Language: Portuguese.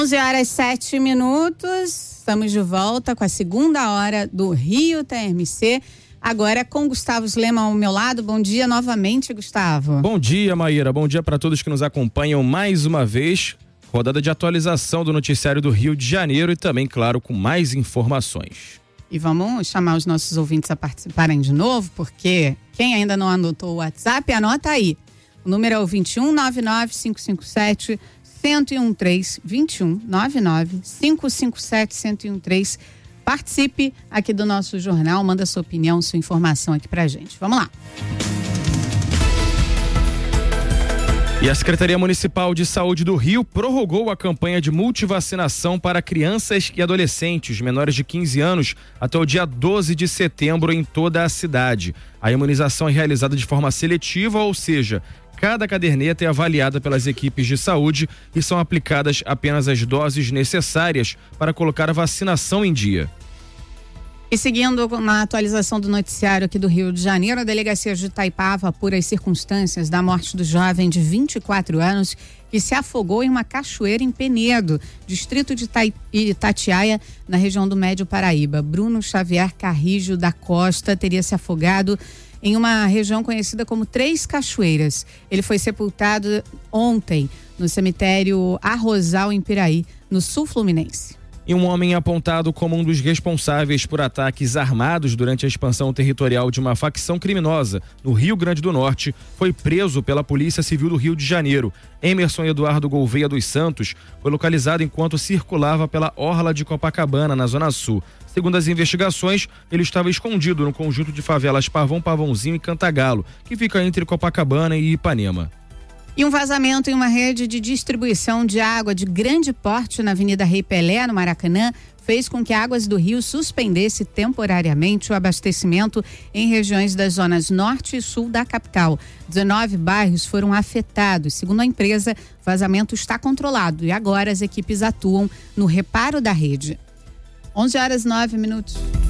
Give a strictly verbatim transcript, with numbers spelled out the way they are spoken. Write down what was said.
onze horas e sete minutos, estamos de volta com a segunda hora do Rio T M C. Agora com Gustavo Lema ao meu lado. Bom dia novamente, Gustavo. Bom dia, Maíra. Bom dia para todos que nos acompanham mais uma vez. Rodada de atualização do noticiário do Rio de Janeiro e também, claro, com mais informações. E vamos chamar os nossos ouvintes a participarem de novo, porque quem ainda não anotou o WhatsApp, anota aí. O número é o vinte e um, nove nove cinco cinco sete, um zero um três, vinte e um, nove nove cinco cinco sete, um zero um três. Participe aqui do nosso jornal, manda sua opinião, sua informação aqui pra gente. Vamos lá. E a Secretaria Municipal de Saúde do Rio prorrogou a campanha de multivacinação para crianças e adolescentes menores de quinze anos até o dia doze de setembro em toda a cidade. A imunização é realizada de forma seletiva, ou seja, cada caderneta é avaliada pelas equipes de saúde e são aplicadas apenas as doses necessárias para colocar a vacinação em dia. E seguindo na atualização do noticiário aqui do Rio de Janeiro, a delegacia de Itaipava apura as circunstâncias da morte do jovem de vinte e quatro anos que se afogou em uma cachoeira em Penedo, distrito de Itatiaia, na região do Médio Paraíba. Bruno Xavier Carrijo da Costa teria se afogado em uma região conhecida como Três Cachoeiras. Ele foi sepultado ontem no cemitério Arrozal, em Piraí, no sul fluminense. E um homem apontado como um dos responsáveis por ataques armados durante a expansão territorial de uma facção criminosa no Rio Grande do Norte foi preso pela Polícia Civil do Rio de Janeiro. Emerson Eduardo Gouveia dos Santos foi localizado enquanto circulava pela orla de Copacabana, na Zona Sul. Segundo as investigações, ele estava escondido no conjunto de favelas Pavão, Pavãozinho e Cantagalo, que fica entre Copacabana e Ipanema. E um vazamento em uma rede de distribuição de água de grande porte na Avenida Rei Pelé, no Maracanã, fez com que a Águas do Rio suspendesse temporariamente o abastecimento em regiões das zonas norte e sul da capital. dezenove bairros foram afetados. Segundo a empresa, o vazamento está controlado e agora as equipes atuam no reparo da rede. onze horas e nove minutos.